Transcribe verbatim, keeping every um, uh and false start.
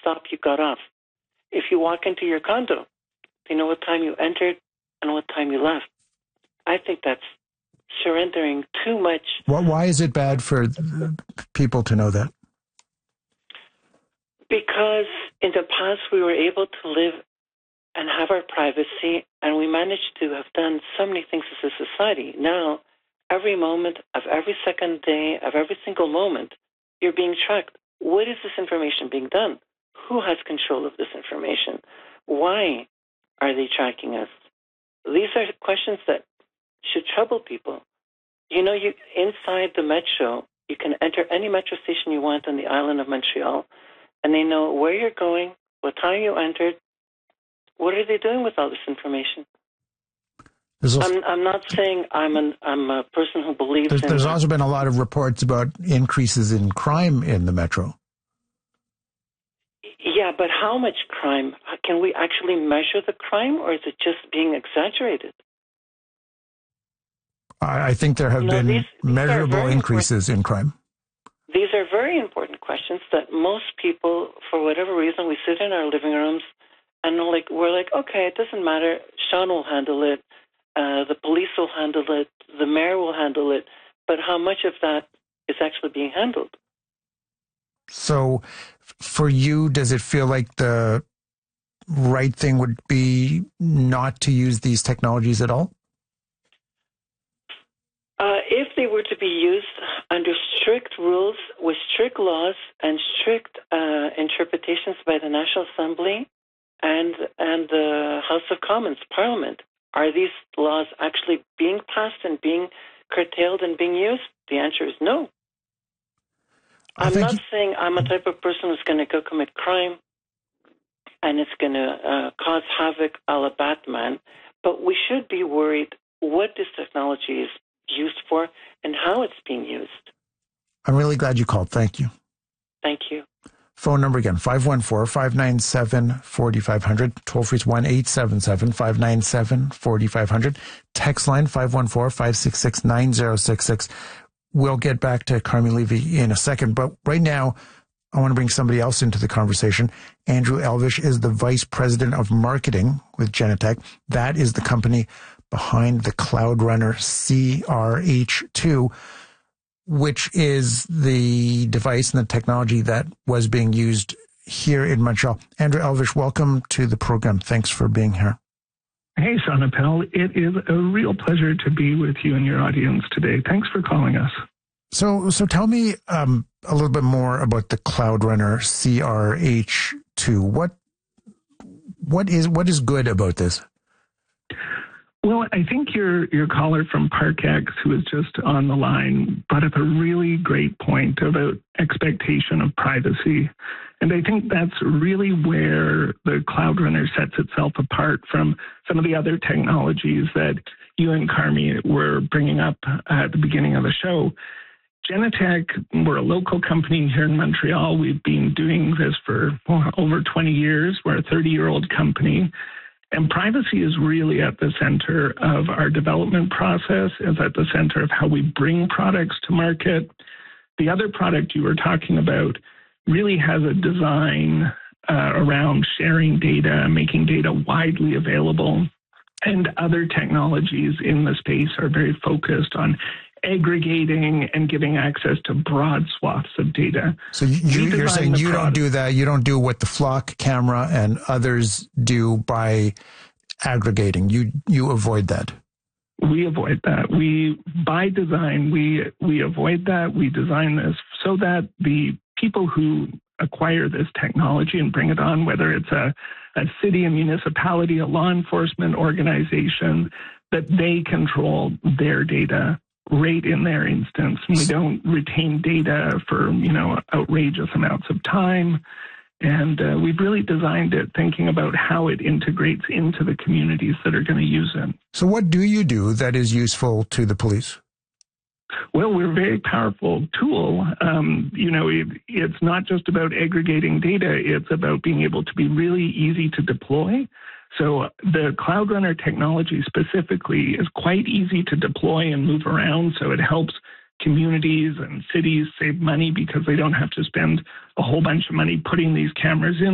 stop you got off. If you walk into your condo, they know what time you entered and what time you left. I think that's surrendering too much. Well, why is it bad for people to know that? Because in the past we were able to live and have our privacy, and we managed to have done so many things as a society. Now, every moment of every second day, of every single moment, you're being tracked. What is this information being done? Who has control of this information? Why are they tracking us? These are questions that should trouble people. You know, you inside the metro, you can enter any metro station you want on the island of Montreal, and they know where you're going, what time you entered. What are they doing with all this information? Also, I'm, I'm not saying I'm an I'm a person who believes there's, in... There's also been a lot of reports about increases in crime in the metro. Yeah, but how much crime? Can we actually measure the crime, or is it just being exaggerated? I, I think there have you know, been these, measurable these increases in crime. These are very important questions that most people, for whatever reason, we sit in our living rooms and like we're like, okay, it doesn't matter. Sean will handle it. Uh, the police will handle it. The mayor will handle it. But how much of that is actually being handled? So for you, does it feel like the right thing would be not to use these technologies at all? Uh, if they were to be used under strict rules, with strict laws and strict uh, interpretations by the National Assembly and and the House of Commons, Parliament, are these laws actually being passed and being curtailed and being used? The answer is no. I I'm not saying I'm a type of person who's going to go commit crime and it's going to uh, cause havoc a la Batman, but we should be worried what this technology is used for and how it's being used. I'm really glad you called. Thank you. Thank you. Phone number again, five one four, five nine seven, four five zero zero. Toll free is one eight seven seven, five nine seven, four five zero zero. Text line five one four, five six six, nine zero six six. We'll get back to Carmi Levy in a second, but right now I want to bring somebody else into the conversation. Andrew Elvish is the Vice President of Marketing with Genetec. That is the company behind the Cloud Runner C R H two, which is the device and the technology that was being used here in Montreal. Andrew Elvish, welcome to the program. Thanks for being here. Hey, Sean Appel. It is a real pleasure to be with you and your audience today. Thanks for calling us. So, so tell me um, a little bit more about the Cloud Runner C R H two. What, what is what is good about this? Well, I think your your caller from ParkX, who is just on the line, brought up a really great point about expectation of privacy. And I think that's really where the Cloud Runner sets itself apart from some of the other technologies that you and Carmi were bringing up at the beginning of the show. Genetec, we're a local company here in Montreal. We've been doing this for well, over twenty years. We're a thirty-year-old company. And privacy is really at the center of our development process, is at the center of how we bring products to market. The other product you were talking about really has a design uh, around sharing data, making data widely available. And other technologies in the space are very focused on aggregating and giving access to broad swaths of data. So you, you're saying you product. don't do that. You don't do what the Flock camera and others do by aggregating. You you avoid that. We avoid that. We, by design, we we avoid that. We design this so that the people who acquire this technology and bring it on, whether it's a, a city, a municipality, a law enforcement organization, that they control their data right in their instance. We don't retain data for, you know, outrageous amounts of time. And uh, we've really designed it thinking about how it integrates into the communities that are going to use it. So what do you do that is useful to the police? Well, we're a very powerful tool. Um, you know, it, it's not just about aggregating data. It's about being able to be really easy to deploy. So the Cloud Runner technology specifically is quite easy to deploy and move around. So it helps communities and cities save money because they don't have to spend a whole bunch of money putting these cameras in.